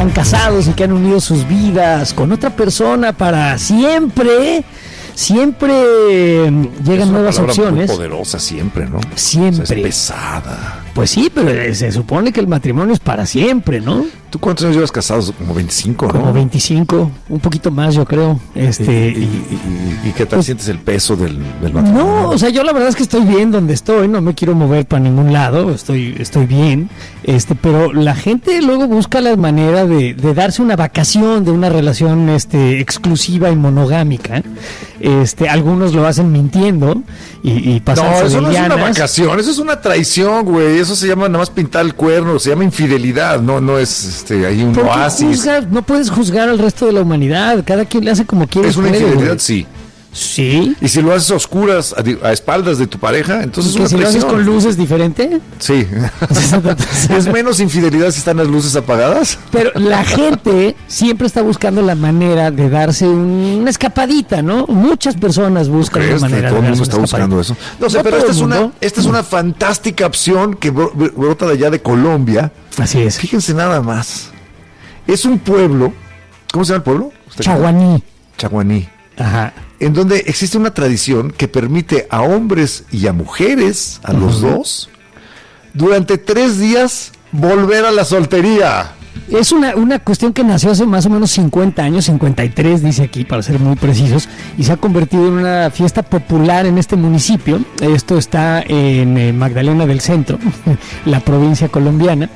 están casados y que han unido sus vidas con otra persona para siempre llegan nuevas opciones. Muy poderosa siempre, ¿no? Siempre. O sea, es pesada. Pues sí, pero se supone que el matrimonio es para siempre, ¿no? ¿Tú cuántos años llevas casados? Como 25, ¿no? Como 25, un poquito más, yo creo. ¿Y qué tal sientes el peso del matrimonio? No, o sea, yo la verdad es que estoy bien donde estoy, no me quiero mover para ningún lado, estoy bien, pero la gente luego busca la manera de darse una vacación de una relación exclusiva y monogámica. Algunos lo hacen mintiendo y pasan. No, eso no es una vacación, eso es una traición, güey. Eso se llama nada más pintar el cuerno, se llama infidelidad, no es ahí un oasis. No puedes juzgar al resto de la humanidad, cada quien le hace como quiere. Es una infidelidad, sí. Sí. Y si lo haces a oscuras, a espaldas de tu pareja, entonces es una traición. ¿Si lo haces con luces diferente? Sí. ¿Es menos infidelidad si están las luces apagadas? Pero la gente siempre está buscando la manera de darse una escapadita, ¿no? Muchas personas buscan la manera de darse una escapadita. Todo el mundo está buscando eso. No sé, pero esta es una fantástica opción que brota de allá de Colombia. Así es. Fíjense nada más. Es un pueblo, ¿cómo se llama el pueblo? Chaguaní. Ajá. En donde existe una tradición que permite a hombres y a mujeres, a los dos, durante 3 días volver a la soltería. Es una cuestión que nació hace más o menos 50 años, 53 dice aquí, para ser muy precisos, y se ha convertido en una fiesta popular en este municipio. Esto está en Magdalena del Centro, la provincia colombiana.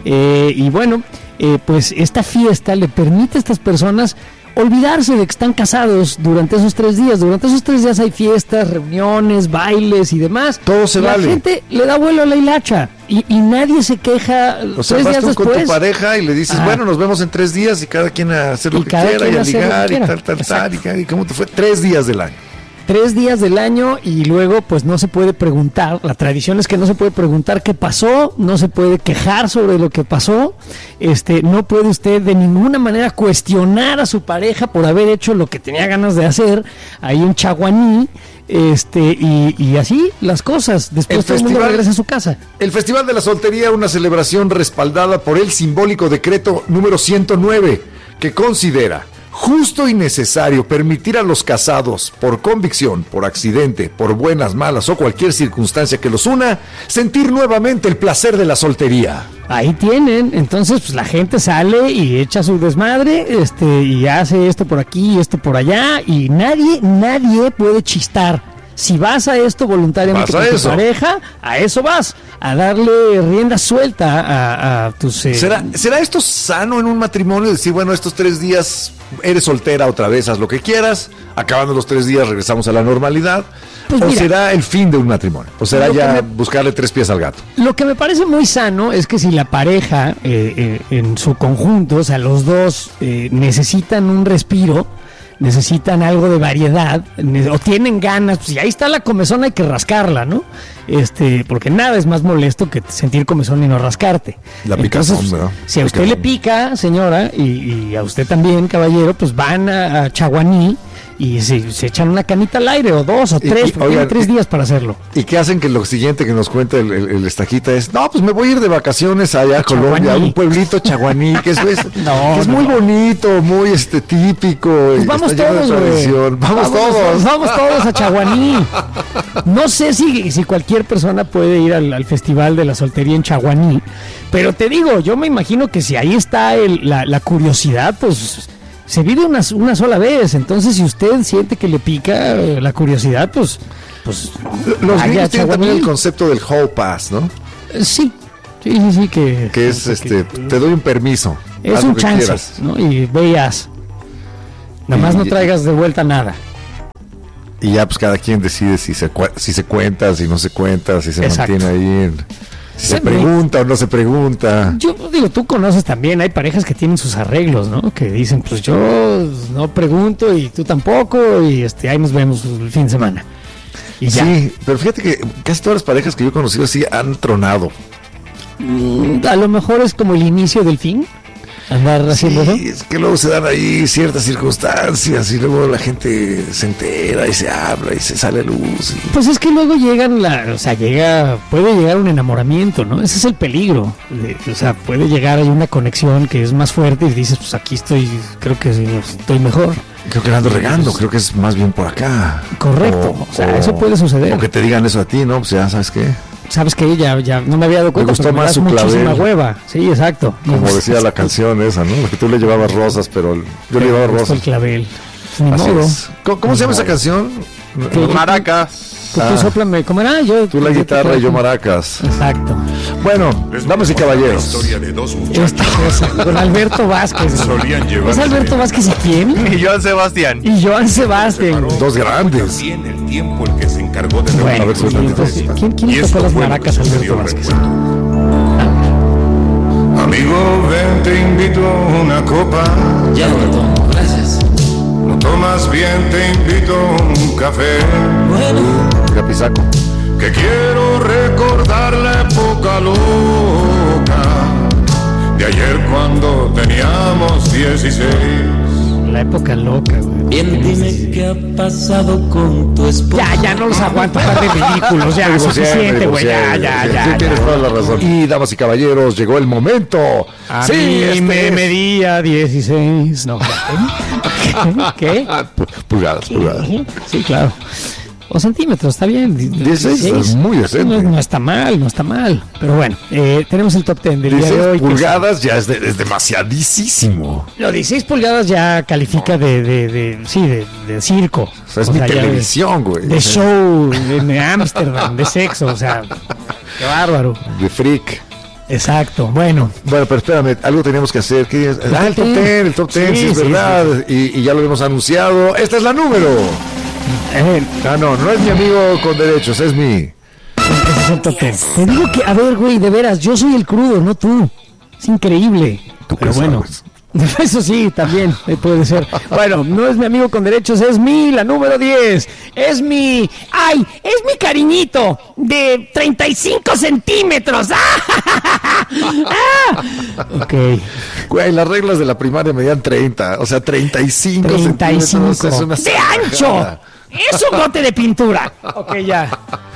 Y bueno, pues esta fiesta le permite a estas personas olvidarse de que están casados durante esos 3 días. Durante esos 3 días hay fiestas, reuniones, bailes y demás. Todo se vale. La gente le da vuelo a la hilacha y nadie se queja. O sea, 3 vas días tú después con tu pareja y le dices, bueno, nos vemos en 3 días y cada quien a hacer lo que quiera y a ligar y tal. ¿Y cómo te fue? 3 días del año. 3 días del año y luego pues no se puede preguntar, la tradición es que no se puede preguntar qué pasó, no se puede quejar sobre lo que pasó, no puede usted de ninguna manera cuestionar a su pareja por haber hecho lo que tenía ganas de hacer, hay un chaguaní, y así las cosas, después todo el mundo regresa a su casa. El Festival de la Soltería, una celebración respaldada por el simbólico decreto número 109, que considera justo y necesario permitir a los casados, por convicción, por accidente, por buenas, malas o cualquier circunstancia que los una, sentir nuevamente el placer de la soltería. Ahí tienen, entonces pues la gente sale y echa su desmadre, y hace esto por aquí y esto por allá, y nadie puede chistar. Si vas a esto voluntariamente con tu pareja, a eso vas, a darle rienda suelta a tus... ¿Será esto sano en un matrimonio? Decir, bueno, estos 3 días eres soltera otra vez, haz lo que quieras, acabando los 3 días regresamos a la normalidad. Pues ¿o mira, será el fin de un matrimonio? ¿O será ya buscarle 3 pies al gato? Lo que me parece muy sano es que si la pareja en su conjunto, o sea, los dos necesitan un respiro, necesitan algo de variedad, o tienen ganas, pues y ahí está la comezón, hay que rascarla, ¿no? Porque nada es más molesto que sentir comezón y no rascarte. La picazón, ¿verdad? Si a usted le pica, señora, y a usted también, caballero, pues van a Chaguaní y se echan una canita al aire, o 2 o 3, porque tienen 3 días para hacerlo. ¿Y qué hacen? Que lo siguiente que nos cuenta el estajita es, no, pues me voy a ir de vacaciones allá a Colombia, a un pueblito Chaguaní, que es muy bonito, muy típico, pues vamos todos, vamos todos a Chaguaní. No sé si cualquier persona puede ir al Festival de la Soltería en Chaguaní, pero te digo, yo me imagino que si ahí está la curiosidad, pues se vive una sola vez. Entonces, si usted siente que le pica la curiosidad, pues los gringos tienen también el concepto del hall pass, ¿no? Sí, que es te doy un permiso, es un chance, ¿no? Y veas, nada más no traigas de vuelta nada. Y ya pues cada quien decide si se cuenta, si no se cuenta, si se mantiene ahí si se pregunta o no se pregunta. Yo digo, tú conoces también, hay parejas que tienen sus arreglos, ¿no? Que dicen, pues yo no pregunto y tú tampoco, y ahí nos vemos el fin de semana. Y ya. Sí, pero fíjate que casi todas las parejas que yo he conocido sí han tronado. A lo mejor es como el inicio del fin. andar haciendo eso. Sí, es que luego se dan ahí ciertas circunstancias y luego la gente se entera y se habla y se sale a luz. Pues es que luego puede llegar un enamoramiento, ¿no? Ese es el peligro. O sea, puede llegar ahí una conexión que es más fuerte y dices, pues aquí creo que estoy mejor. Creo que la ando regando, creo que es más bien por acá. Correcto, eso puede suceder. O que te digan eso a ti, ¿no? Pues ya, ¿sabes qué? Sabes que ya no me había dado cuenta. Me gustó más su clavel. Hueva. Sí, exacto. Como decía la canción esa, ¿no? Que tú le llevabas rosas, pero yo le llevaba rosas. El clavel. Ni modo. ¿Cómo se llama esa canción? Maracas. Tú sóplame, ¿cómo era? Tú la guitarra y yo maracas. Exacto. Bueno, damas y caballeros. Historia de dos Esta cosa, con Alberto Vázquez. solían llevar. ¿Es Alberto Vázquez y quién? Y Joan Sebastián. Y Joan Sebastián. Dos grandes. También el tiempo el que se encargó de Bueno, A ver, suéltate. entonces, ¿quién Y le tocó esto las fue lo maracas que a Alberto sucedió, Vázquez? Amigo, ven, te invito a una copa. Ya no tomo, gracias. No tomas bien, te invito a un café. Bueno, Capizaco. Que quiero recordar la época loca de ayer cuando teníamos 16. La época loca, güey. bien dime qué ha pasado con tu esposa. Ya no los aguanto, par de ridículos. Ya, suficiente, güey. Ya. Tienes toda la razón. Y damas y caballeros, llegó el momento. A mí me medía 16. No. ¿Qué? Pulgadas. Sí, claro. O centímetros, está bien. 16 es muy decente. No está mal. Pero bueno, tenemos el top 10 del día de 16 hoy. pulgadas ya es demasiadísimo. Lo 16 pulgadas ya califica de circo. O sea, es mi ya televisión, güey. De show, de Ámsterdam, de sexo, o sea, qué bárbaro. De freak. Exacto, bueno. Bueno, pero espérame, algo teníamos que hacer. El top 10, sí, es verdad. Sí. Y ya lo hemos anunciado. Esta es la número. No es mi amigo con derechos, es mi... Ese es el top 10. Te digo que, a ver, güey, de veras, yo soy el crudo, no tú. Es increíble. ¿Tú pero qué bueno, sabes? eso sí, también puede ser. Bueno, no es mi amigo con derechos, es la número 10. Es mi cariñito de 35 centímetros. Ok. Güey, las reglas de la primaria medían 30, o sea, 35 centímetros. Es una ¡de ancho! Es un bote de pintura. Ok, ya.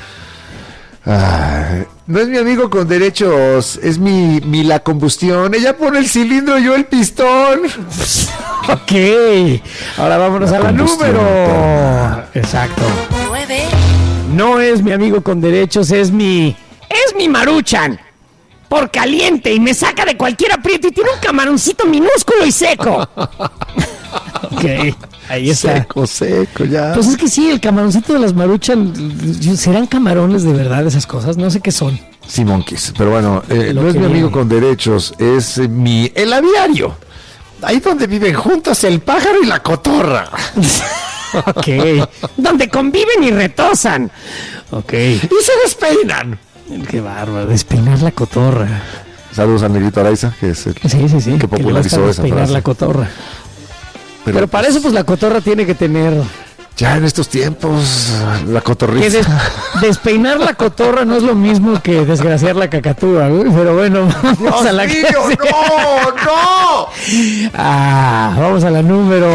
No es mi amigo con derechos, es mi la combustión. Ella pone el cilindro, yo el pistón. Ok. Ahora vámonos a la número. Exacto. 9. No es mi amigo con derechos, es mi Maruchan. Por caliente y me saca de cualquier aprieto y tiene un camaroncito minúsculo y seco. Ok, ahí está. Seco, ya. Pues es que sí, el camaroncito de las Maruchan, ¿serán camarones de verdad esas cosas? No sé qué son. Sí, monkeys. Pero bueno, no es mi que amigo viene. con derechos, es el aviario. Ahí donde viven juntos el pájaro y la cotorra. Ok, donde conviven y retosan. Ok. Y se despeinan. Qué bárbaro, despeinar la cotorra. Saludos a Negrito Araiza, que es el Sí. que popularizó esa despeinar frase. la cotorra. Pero para eso, pues la cotorra tiene que tener. Ya en estos tiempos, la Que cotorriza. despeinar la cotorra no es lo mismo que desgraciar la cacatúa, güey. Pero bueno, vamos a la ¡Dios mío, no! vamos a la número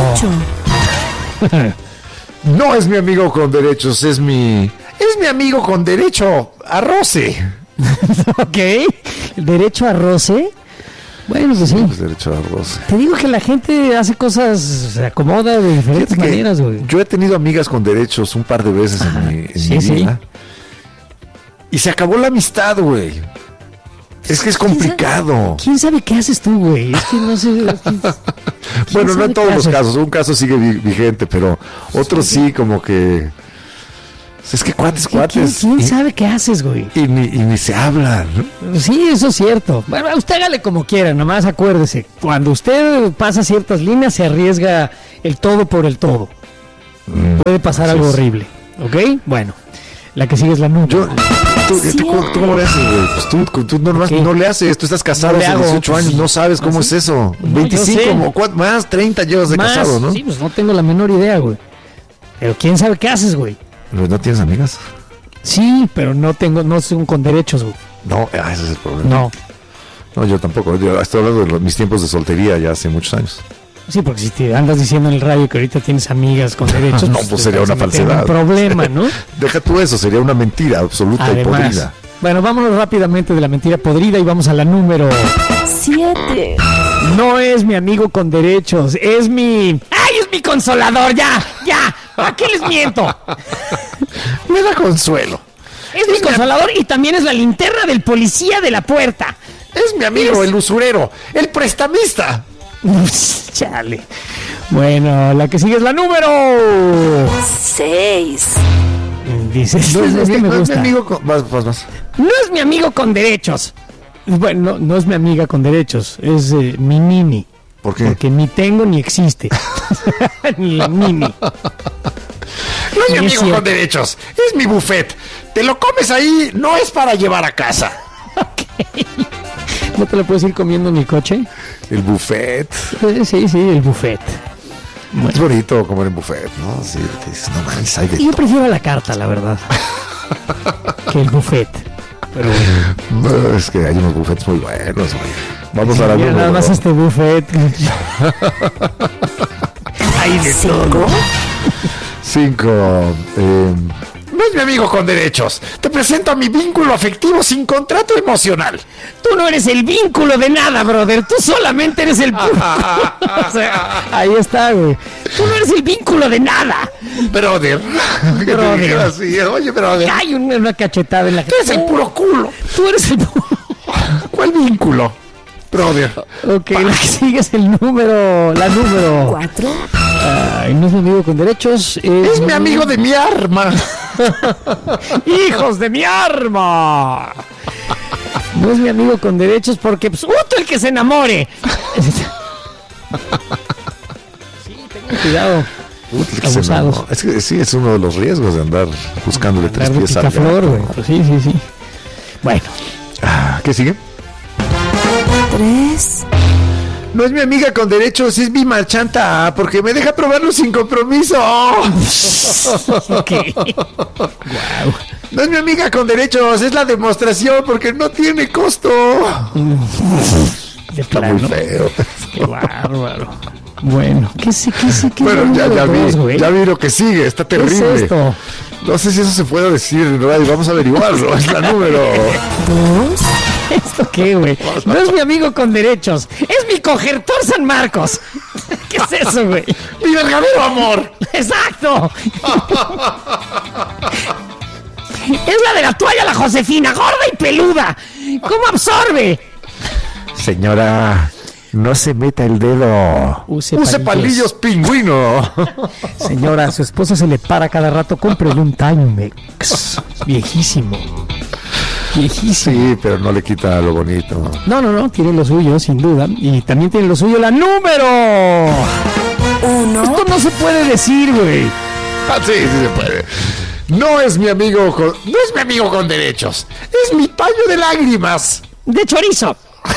8. No es mi amigo con derechos, es mi amigo con derecho a roce. Ok. ¿Derecho a roce? Bueno, pues sí. Es derecho a roce. Te digo que la gente hace cosas, se acomoda de diferentes Fíjate que maneras, güey. yo he tenido amigas con derechos un par de veces en mi sí. vida. Y se acabó la amistad, güey. Es que es complicado. ¿Quién sabe qué haces tú, güey? Es que no sé. Bueno, no sabe en todos qué los haces? casos. Un caso sigue vigente, pero otros sí como que... Es que cuates. ¿Quién sabe qué haces, güey? Y ni se hablan, ¿no? Sí, eso es cierto. Bueno, usted hágale como quiera, nomás acuérdese. Cuando usted pasa ciertas líneas, se arriesga el todo por el todo. Puede pasar algo horrible. ¿Ok? Bueno, la que sigue es la número. ¿Tú cómo le haces, güey? Pues tú nomás ¿Qué? no le haces. Tú estás casado No le hace hago, 18 pues, años, no sabes cómo es eso. No, 25, yo sé. como más 30 llevas de Más, casado, ¿no? Sí, pues no tengo la menor idea, güey. Pero quién sabe qué haces, güey. Pero ¿no tienes amigas? Sí, pero no son con derechos, güey. No, ese es el problema. No. No, yo tampoco. Yo estoy hablando de mis tiempos de soltería ya hace muchos años. Sí, porque si te andas diciendo en el radio que ahorita tienes amigas con derechos, No, pues sería te una vas a meter en falsedad. un problema, ¿no? Deja tú eso, sería una mentira absoluta y Además, podrida. bueno, vámonos rápidamente de la mentira podrida y vamos a la número 7. No es mi amigo con derechos, es mi... ¡Ay, es mi consolador! ¡Ya! ¿A qué les miento? Me da consuelo. Es mi consolador y también es la linterna del policía de la puerta. Es mi amigo, el usurero, el prestamista. Chale. Bueno, la que sigue es la número 6. Dices, No es mi este me amigo, no es mi gusta. amigo con... Más. No es mi amigo con derechos. Bueno, no es mi amiga con derechos, es mi nini. ¿Por qué? Porque ni tengo ni existe. Ni nini. No es mi Es amigo cierto. con derechos, es mi buffet. Te lo comes ahí, no es para llevar a casa. ¿No te lo puedes ir comiendo en el coche? El buffet. Sí, el buffet. Es bonito comer en buffet, ¿no? Sí, te dices, no manches, hay de Yo prefiero la carta, la verdad. Que el buffet. Pero bueno. No, es que hay unos buffets muy buenos, güey. Vamos a la Mira, número nada más este buffet. Hay de 5. 5. No es mi amigo con derechos. Te presento a mi vínculo afectivo sin contrato emocional. Tú no eres el vínculo de nada, brother. Tú solamente eres el... O sea, ahí está, güey. Tú no eres el vínculo de nada. Brother. Que te Brother. dijera así, oye, brother. Hay una cachetada en la... Tú eres el puro culo. Tú eres el... ¿Cuál vínculo? Brother. Ok, la que sigue es la número... 4. Ay, no es mi amigo con derechos. Es mi amigo de mi arma. ¡Hijos de mi arma! No es mi amigo con derechos porque, pues, ¡uto el que se enamore! Sí, tengan cuidado. Abusados. Es que sí, es uno de los riesgos de andar buscándole tres Andar de pies al picaflor, gato. güey. Pues sí. Bueno, ¿Qué sigue? 3. No es mi amiga con derechos, es mi marchanta, porque me deja probarlo sin compromiso. ok. No es mi amiga con derechos, es la demostración, porque no tiene costo. De Está muy plano. feo. Qué bárbaro. Bueno, ¿qué es Bueno, el ya número vi, dos, güey? ya vi lo que sigue, está ¿Qué es terrible. esto? No sé si eso se puede decir en radio, vamos a averiguarlo. Es la número. 2. ¿Esto qué, güey? No es mi amigo con derechos, es mi cogertor San Marcos. ¿Qué es eso, güey? ¡Mi verdadero amor! ¡Exacto! Es la de la toalla, la Josefina, gorda y peluda. ¿Cómo absorbe? Señora, no se meta el dedo. Use palillos pingüino. Señora, a su esposa se le para cada rato, cómprele un Timex. Viejísimo. Sí, pero no le quita lo bonito. No, tiene lo suyo, sin duda. Y también tiene lo suyo la número 1. Esto no se puede decir, güey. Sí se puede. No es mi amigo con derechos. Es mi paño de lágrimas. De chorizo.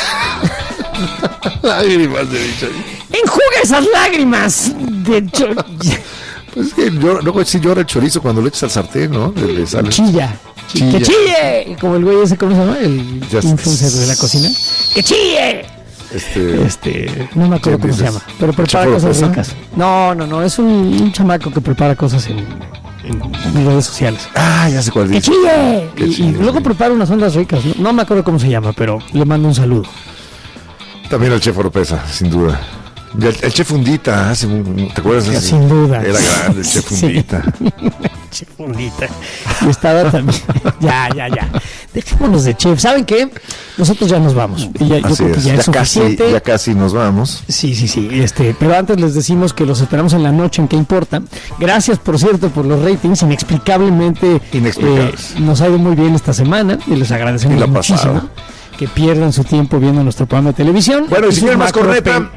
Lágrimas de bicho. Enjuga esas lágrimas. Pues es que no si llora el chorizo cuando lo echas al sartén, ¿no? Le sale. Chilla. Chilla. ¡Que chille! Como el güey ese, ¿cómo se llama? El Ya sé. influencer de la cocina. ¡Que chille! No me acuerdo ¿Quién cómo se dices? llama, pero prepara ¿Chefo cosas Lopeza? ricas. No, es un chamaco que prepara cosas en redes sociales. Ya sé cuál ¡Que dice. chille! Que Y chille. luego prepara unas ondas ricas. No me acuerdo cómo se llama, pero le mando un saludo. También el chef Oropesa, sin duda. Y el chef Fundita, ¿te acuerdas? de ese? Sin duda. Era grande el chef Sí. Fundita. Chefundita. Y estaba también. Ya. Dejémonos de chef. ¿Saben qué? Nosotros ya nos vamos. Y yo Así creo que es. ya es suficiente. Ya casi nos vamos. Sí. Pero antes les decimos que los esperamos en la noche en ¿Qué importa? Gracias, por cierto, por los ratings. Inexplicablemente Inexplicables. nos ha ido muy bien esta semana y les agradecemos Y la muchísimo pasada. que pierdan su tiempo viendo nuestro programa de televisión. Bueno, y si sus quieren más macro corneta.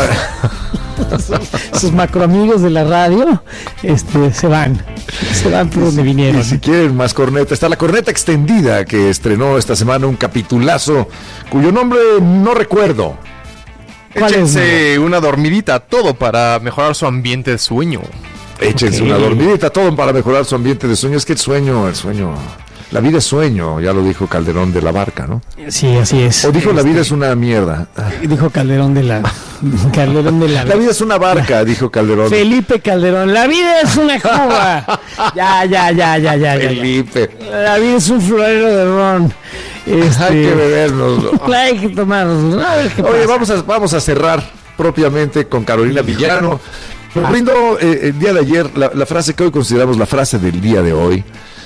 sus macro amigos de la radio se van por donde vinieron. Y si quieren más corneta, está la corneta extendida que estrenó esta semana un capitulazo cuyo nombre no recuerdo. ¿Cuál es, Échense una dormidita, todo para mejorar su ambiente de sueño. Échense Ok. una dormidita, todo para mejorar su ambiente de sueño. Es que el sueño La vida es sueño, ya lo dijo Calderón de la Barca, ¿no? Sí, así es. O dijo la vida es una mierda. Dijo Calderón de la... La vida es una barca, dijo Calderón. Felipe Calderón, la vida es una cuba. Ya. Felipe. La vida es un florero de ron. Hay que bebernos. Hay que tomarnos. A ver qué Oye, pasa. vamos a cerrar propiamente con Carolina Villano. Nos brindó el día de ayer la frase que hoy consideramos la frase del día de hoy.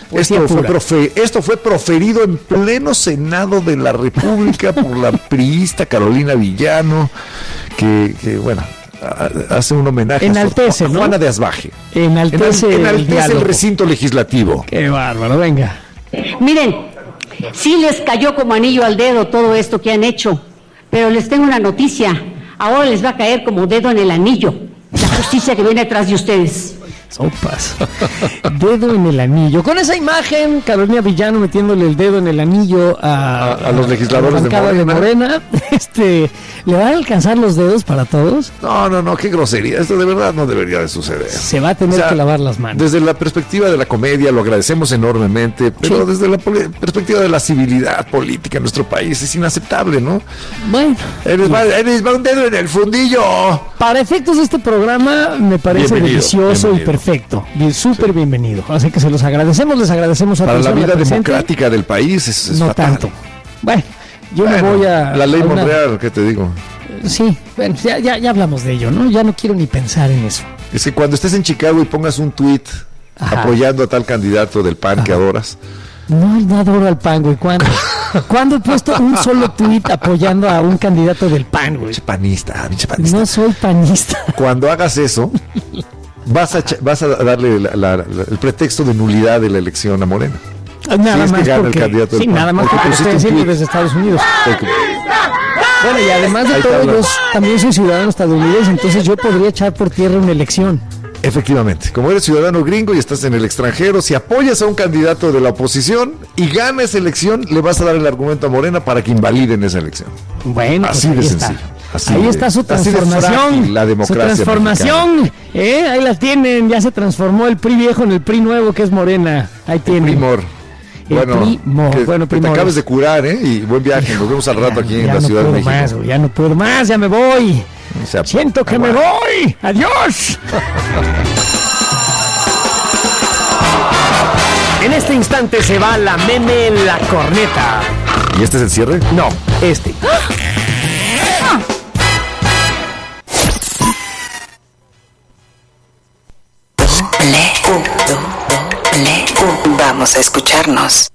Esto fue proferido en pleno Senado de la República por la priista Carolina Villano, que bueno, hace un homenaje Enaltece, a ¿no? Juana de Asbaje. Enaltece el recinto legislativo. Qué bárbaro, venga. Miren, sí les cayó como anillo al dedo todo esto que han hecho, pero les tengo una noticia. Ahora les va a caer como dedo en el anillo la justicia que viene atrás de ustedes. Sopas. Dedo en el anillo. Con esa imagen, Carolina Villano metiéndole el dedo en el anillo a los legisladores de Morena. ¿Le van a alcanzar los dedos para todos? No, qué grosería. Esto de verdad no debería de suceder. Se va a tener que lavar las manos. Desde la perspectiva de la comedia lo agradecemos enormemente, pero desde la perspectiva de la civilidad política en nuestro país es inaceptable, ¿no? Bueno. Eres va un dedo en el fundillo. Para efectos de este programa me parece delicioso y perfecto. Súper bienvenido. Así que se los agradecemos, les agradecemos a todos. Para la vida democrática del país es no fatal. Tanto. Bueno, me voy a... La ley Monreal, ¿qué te digo? Sí, bueno, ya hablamos de ello, ¿no? Ya no quiero ni pensar en eso. Es que cuando estés en Chicago y pongas un tuit apoyando a tal candidato del PAN que adoras. No adoro al PAN, güey. ¿Cuándo he puesto un solo tuit apoyando a un candidato del PAN, güey? Pinche panista. No soy panista. Cuando hagas eso, vas a darle el pretexto de nulidad de la elección a Morena. Nada más porque estoy haciendo desde Estados Unidos. Bueno, y además de todo, yo también soy ciudadano estadounidense, entonces yo podría echar por tierra una elección. Efectivamente, como eres ciudadano gringo y estás en el extranjero, si apoyas a un candidato de la oposición y gana esa elección, le vas a dar el argumento a Morena para que invaliden esa elección. Bueno, así pues de sencillo. Ahí está su transformación. La democracia. Su transformación. Ahí la tienen. Ya se transformó el PRI viejo en el PRI nuevo, que es Morena. Ahí tienen. Primor. Bueno, te acabes de curar, y buen viaje. Nos vemos al rato aquí en la Ciudad de México. Ya no puedo más, ya me voy. Siento que me voy. Adiós. En este instante se va la meme en la corneta. ¿Y este es el cierre? No, este. Vamos a escucharnos.